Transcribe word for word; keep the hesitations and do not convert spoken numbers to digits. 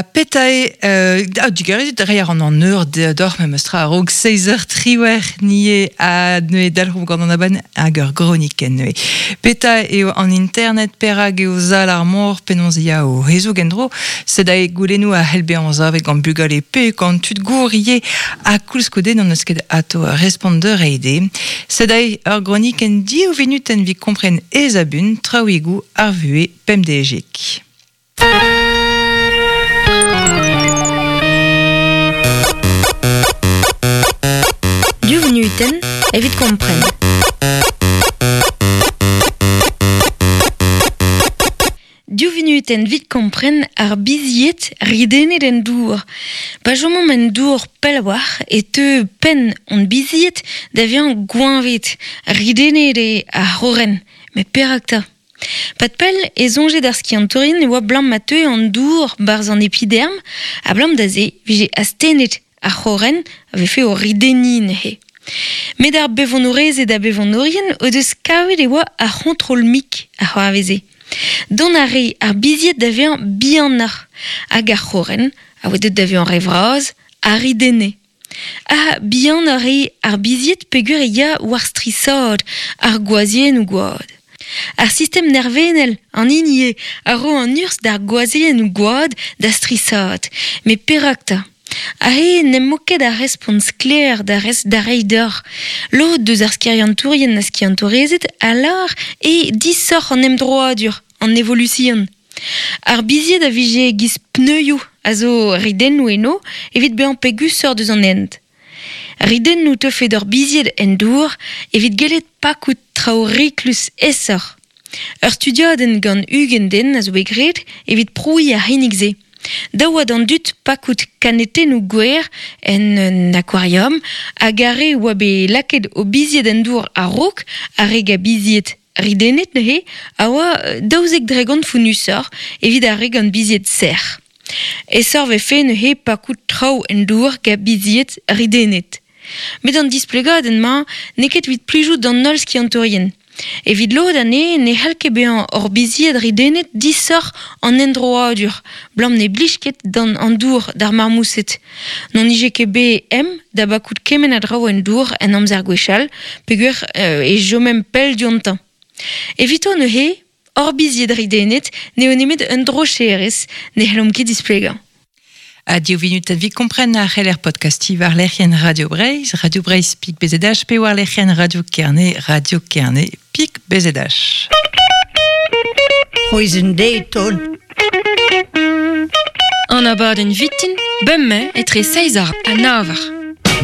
A petae, euh, ah, du garet derrière en en ur d'or me mestra rog seizer triwer nie a ne dalro gant an aban hag ur groniken ne. Petae eo an internet perag eo zal ar mor penonzia o rezo gendro, sed a e goulenou a helbe an zave gant bugal e pe gant tud gourrie a koulskode non eus ket ato responder eide. Sed a e ur groniken di o venut en vi kompren ez abun traouigou ar vue pem deejek. Uten, evit kompren. Diovinuten vit kompren ar biziet ridenet en dour. Pa jomom en dour pelwar et te pen on biziet d'avian goinvet ridenet e a horen, me perakta. Pat pel e zonje d'ar skiantorin e oa blam mateu an dour barz an epiderm, a blam da ze vije astenet a horen ave fe o ridenin he. Met ar bevonorez et da bevonorien o deus kavet e oa a c'hontrol mik a c'hoaveze. Don a re ar biziet d'avian bianar hag ar c'horen, a oa deut d'avian revraz, a ridene. A bian a re ar biziet pegur e ya war strisad ar goazien ou goad. Ar sistem nervenel an inie a ro an urs d'ar goazien ou goad da strisad, me perakta. Ahe nem moket a respons kler da res da reider. Lo deus ar skiantourien na skiantorezet alar e disor an emdroadur, an evolution. Ar biziet a vije giz pneuio a zo riden ou eno evit bean pegus ur deus an end. Riden ou te fet ur biziet en dour evit gelet pakout trao riklus esor. Ur studioden gant ugenden a zo e gret evit proui a hinigze. Da oa d'an dut pakout kaneten ou gwer en un aquarium a gare oa be laket o biziet en dour a rok a reg a biziet ridenet nehe a oa daouzek dregan funusor evit a reg an biziet ser. Esor ve fe nehe pakout trao en dour ga biziet ridenet. Met an displegaden ma neket vit plijout d'an nol skiantorien. Evit lo d'ane ne halke bean or biziet ridenet disor an endroadur, blam ne blisket dan an dour d'ar marmousset. Non ije ke be em da bakout kemen a drao en dour en amzer gwechal, pegur euh, e jo mem pel diontan. Evito neuhe, or biziet ridenet ne o nemet un drocherez ne helom ket displega. A diovinut vi kompren ar c'heller podcasti war lec'hen Radio Breizh, Radio Breizh pik bezedach, pe war lec'hen Radio Kerne, Radio Kerne pik bezedach. Roizen deiton. An abadenn vitin, bemme etre seizar a navar.